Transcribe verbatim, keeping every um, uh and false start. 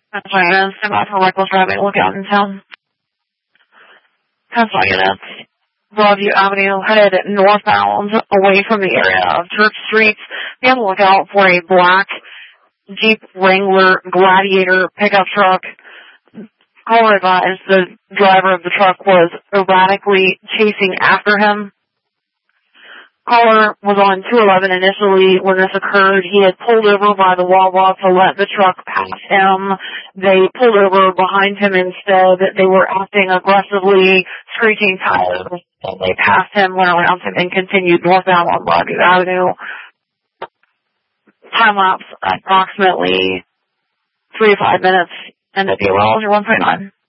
That's right, and step out for reckless driving. Look out in town. That's right, units. Broadview Avenue headed northbound away from the area of Church Street. Be on the lookout for a black Jeep Wrangler Gladiator pickup truck. Caller advised the driver of the truck was erratically chasing after him. Caller was on two eleven initially when this occurred. He had pulled over by the Wawa to let the truck pass him. They pulled over behind him instead. They were acting aggressively, screeching tires. They passed him, went around him, and continued northbound on Broadview Avenue. Time lapse approximately three to five minutes. And the D L L is your one point nine.